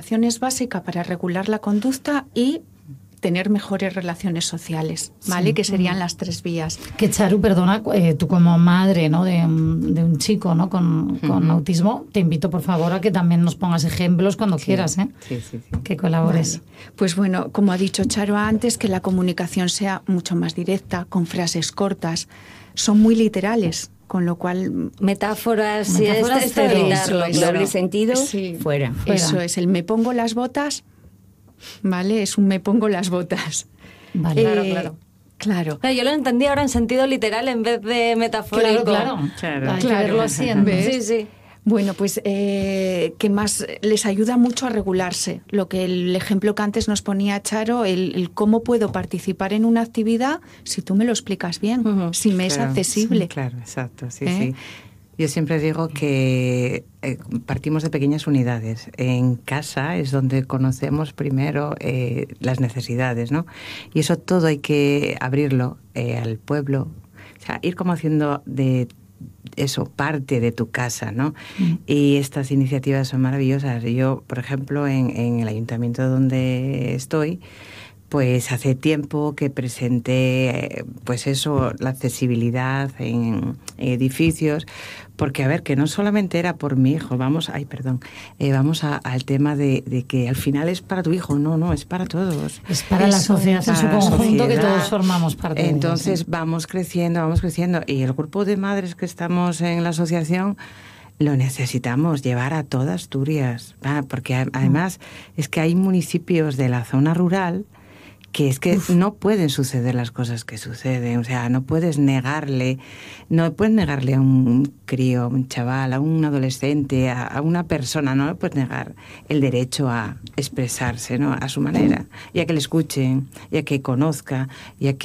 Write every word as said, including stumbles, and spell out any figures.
comunicación es básica para regular la conducta y tener mejores relaciones sociales, ¿vale? Sí. Que serían las tres vías. Que Charu, perdona, eh, tú como madre, ¿no?, de, de un chico, ¿no?, con, con uh-huh. autismo, te invito por favor a que también nos pongas ejemplos cuando sí. quieras, ¿eh? Sí, sí, sí. Que colabores. Vale. Pues bueno, como ha dicho Charo antes, que la comunicación sea mucho más directa, con frases cortas, son muy literales. Con lo cual... Metáforas, metáforas sí, evitarlo, doble sentido, sí. fuera, fuera. Eso es, el me pongo las botas, ¿vale? Es un me pongo las botas. Vale. Eh, claro, claro. Claro. Claro. Yo lo entendí ahora en sentido literal en vez de metafórico. Claro, claro. claro. Hay que verlo así. Sí, sí. Bueno, pues eh, que más les ayuda mucho a regularse. Lo que el ejemplo que antes nos ponía Charo, el, el cómo puedo participar en una actividad si tú me lo explicas bien, uh-huh. si me claro, es accesible. Sí, claro, exacto, sí, ¿Eh? sí. Yo siempre digo que eh, partimos de pequeñas unidades. En casa es donde conocemos primero eh, las necesidades, ¿no? Y eso todo hay que abrirlo eh, al pueblo. O sea, ir como haciendo de eso parte de tu casa, ¿no? Mm. Y estas iniciativas son maravillosas. Yo, por ejemplo, en, en el ayuntamiento donde estoy, pues hace tiempo que presenté, pues eso, la accesibilidad en, en edificios, porque a ver, que no solamente era por mi hijo, vamos, ay, perdón, eh, vamos a, al tema de, de que al final es para tu hijo, no, no, es para todos. Es para eso, la sociedad en su conjunto, que todos formamos parte. Entonces de ello, ¿sí? vamos creciendo, vamos creciendo, y el grupo de madres que estamos en la asociación lo necesitamos llevar a toda Asturias, ¿va? Porque a, además es que hay municipios de la zona rural que es que Uf. no pueden suceder las cosas que suceden, o sea, no puedes negarle, no puedes negarle a un crío, a un chaval, a un adolescente, a, a una persona, no le puedes negar el derecho a expresarse, ¿no?, a su manera, y a que le escuchen, y a que conozca, y a que